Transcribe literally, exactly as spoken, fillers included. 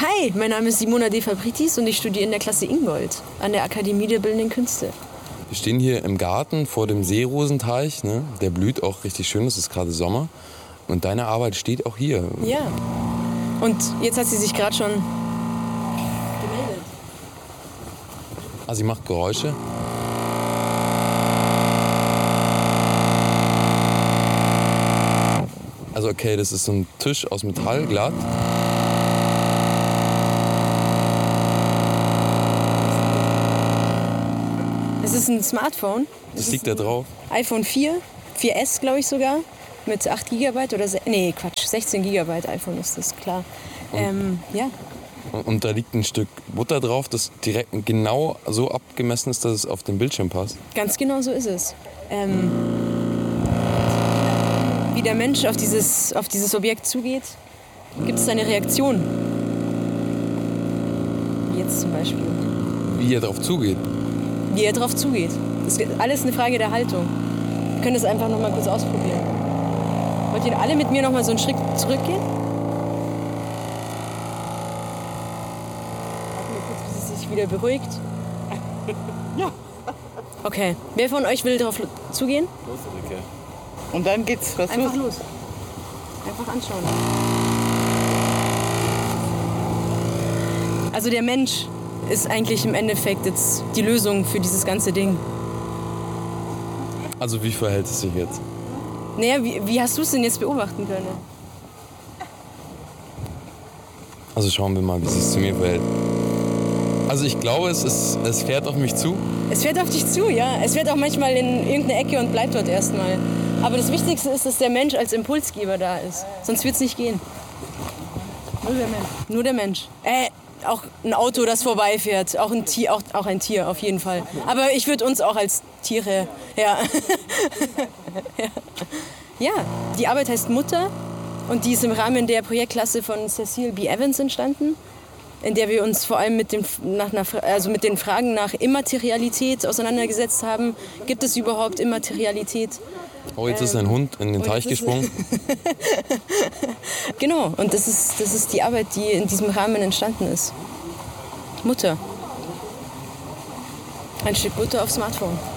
Hi, mein Name ist Simona De Fabritis und ich studiere in der Klasse Ingold an der Akademie der Bildenden Künste. Wir stehen hier im Garten vor dem Seerosenteich, ne? Der blüht auch richtig schön, es ist gerade Sommer. Und deine Arbeit steht auch hier. Ja, und jetzt hat sie sich gerade schon gemeldet. Ah, sie macht Geräusche. Also okay, das ist so ein Tisch aus Metall, glatt. Es ist ein Smartphone. Das liegt da drauf. iPhone vier, vier S glaube ich sogar, mit acht Gigabyte oder, se- nee Quatsch, sechzehn Gigabyte iPhone ist das, klar. Ähm, ja, Und, und da liegt ein Stück Butter drauf, das direkt genau so abgemessen ist, dass es auf den Bildschirm passt. ganz genau so ist es. Ähm, wie der Mensch auf dieses, auf dieses Objekt zugeht, gibt es eine Reaktion. Wie jetzt zum Beispiel. Wie er darauf zugeht. Wie er drauf zugeht. Das ist alles eine Frage der Haltung. Wir können das einfach noch mal kurz ausprobieren. Wollt ihr alle mit mir noch mal so einen Schritt zurückgehen? Warten wir kurz, bis es sich wieder beruhigt. Ja. Okay. Wer von euch will darauf zugehen? Los, Ulrike. Und dann geht's was Einfach los. los. Einfach anschauen. Also der Mensch ist eigentlich im Endeffekt jetzt die Lösung für dieses ganze Ding. Also wie verhält es sich jetzt? Naja, wie, wie hast du es denn jetzt beobachten können? Also schauen wir mal, wie es sich zu mir verhält. Also ich glaube, es, ist, es fährt auf mich zu. Es fährt auf dich zu, ja. Es fährt auch manchmal in irgendeine Ecke und bleibt dort erstmal. Aber das Wichtigste ist, dass der Mensch als Impulsgeber da ist. Sonst wird es nicht gehen. Nur der Mensch. Nur der Mensch. Äh, auch ein Auto, das vorbeifährt. Auch ein Tier, auch, auch ein Tier auf jeden Fall. Aber ich würde uns auch als Tiere, ja. ja. Ja, die Arbeit heißt Mutter und die ist im Rahmen der Projektklasse von Cecile B. Evans entstanden, in der wir uns vor allem mit den, nach, nach, also mit den Fragen nach Immaterialität auseinandergesetzt haben. Gibt es überhaupt Immaterialität? Oh, jetzt ist ein Hund in den Teich gesprungen. Genau, und das ist, das ist die Arbeit, die in diesem Rahmen entstanden ist. Mutter. Ein Stück Butter auf Smartphone.